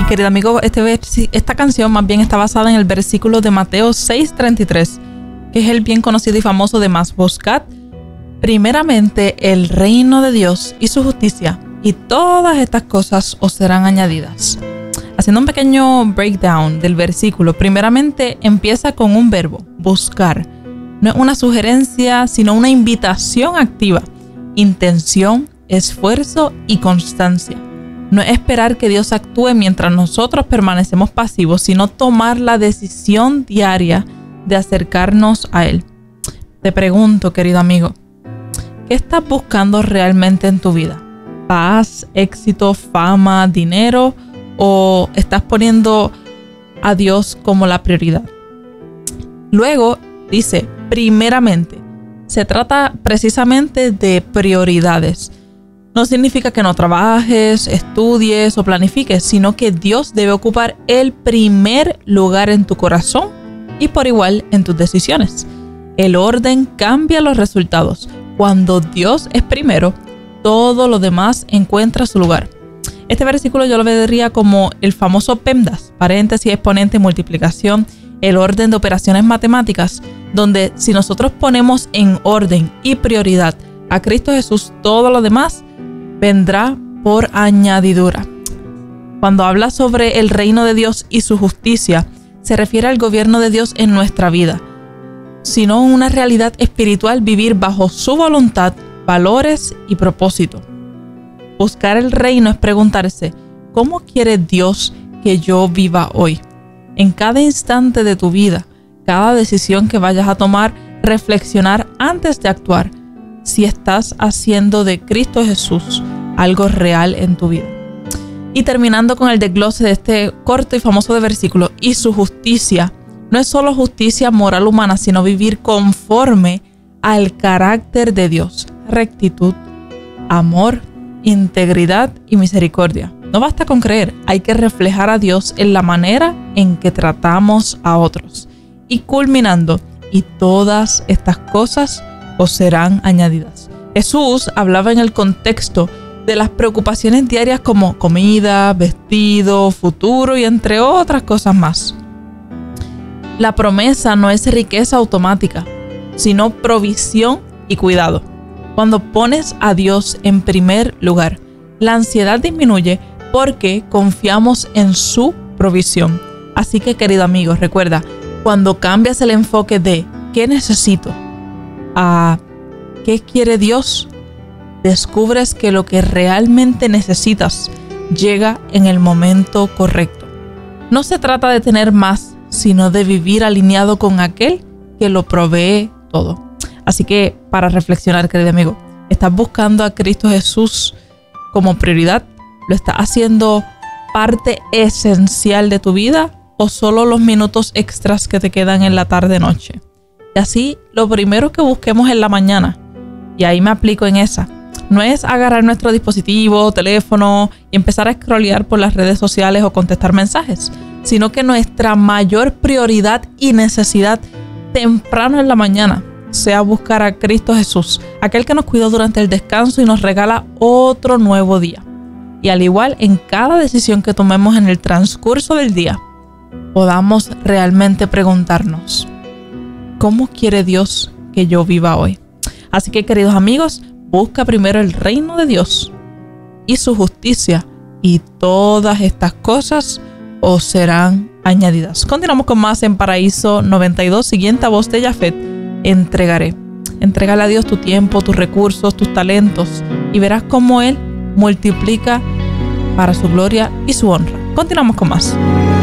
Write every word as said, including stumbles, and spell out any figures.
querido amigo, este, esta canción más bien está basada en el versículo de Mateo seis treinta y tres, que es el bien conocido y famoso de más. Buscad primeramente el reino de Dios y su justicia, y todas estas cosas os serán añadidas. Haciendo un pequeño breakdown del versículo, primeramente empieza con un verbo, buscar. No es una sugerencia, sino una invitación activa. Intención, esfuerzo y constancia. No es esperar que Dios actúe mientras nosotros permanecemos pasivos, sino tomar la decisión diaria de acercarnos a Él. Te pregunto, querido amigo, ¿qué estás buscando realmente en tu vida? ¿Paz, éxito, fama, dinero? ¿O estás poniendo a Dios como la prioridad? Luego dice, primeramente, se trata precisamente de prioridades. No significa que no trabajes, estudies o planifiques, sino que Dios debe ocupar el primer lugar en tu corazón y por igual en tus decisiones. El orden cambia los resultados. Cuando Dios es primero, todo lo demás encuentra su lugar. Este versículo yo lo vería como el famoso PEMDAS, paréntesis, exponente, multiplicación, el orden de operaciones matemáticas, donde si nosotros ponemos en orden y prioridad a Cristo Jesús, todo lo demás vendrá por añadidura. Cuando habla sobre el reino de Dios y su justicia, se refiere al gobierno de Dios en nuestra vida, sino una realidad espiritual, vivir bajo su voluntad, valores y propósito. Buscar el reino es preguntarse, ¿cómo quiere Dios que yo viva hoy? En cada instante de tu vida, cada decisión que vayas a tomar, reflexionar antes de actuar si estás haciendo de Cristo Jesús algo real en tu vida. Y terminando con el desglose de este corto y famoso de versículo, y su justicia, no es solo justicia moral humana, sino vivir conforme al carácter de Dios, rectitud, amor, integridad y misericordia. No basta con creer, hay que reflejar a Dios en la manera en que tratamos a otros. Y culminando, y todas estas cosas os serán añadidas. Jesús hablaba en el contexto de las preocupaciones diarias como comida, vestido, futuro y entre otras cosas más. La promesa no es riqueza automática, sino provisión y cuidado. Cuando pones a Dios en primer lugar, la ansiedad disminuye porque confiamos en su provisión. Así que, querido amigo, recuerda, cuando cambias el enfoque de ¿qué necesito? A ¿qué quiere Dios? Descubres que lo que realmente necesitas llega en el momento correcto. No se trata de tener más, sino de vivir alineado con aquel que lo provee todo. Así que, para reflexionar, querido amigo, ¿estás buscando a Cristo Jesús como prioridad? ¿Lo estás haciendo parte esencial de tu vida o solo los minutos extras que te quedan en la tarde-noche? Y así, lo primero que busquemos en la mañana, y ahí me aplico en esa, no es agarrar nuestro dispositivo, teléfono y empezar a scrollear por las redes sociales o contestar mensajes, sino que nuestra mayor prioridad y necesidad temprano en la mañana sea buscar a Cristo Jesús, aquel que nos cuidó durante el descanso y nos regala otro nuevo día. Y al igual, en cada decisión que tomemos en el transcurso del día, podamos realmente preguntarnos, ¿cómo quiere Dios que yo viva hoy? Así que, queridos amigos, busca primero el reino de Dios y su justicia, y todas estas cosas os serán añadidas. Continuamos con más en Paraíso noventa y dos, siguiente a voz de Yafet. Entregaré. Entrégale a Dios tu tiempo, tus recursos, tus talentos, y verás cómo Él multiplica para su gloria y su honra. Continuamos con más.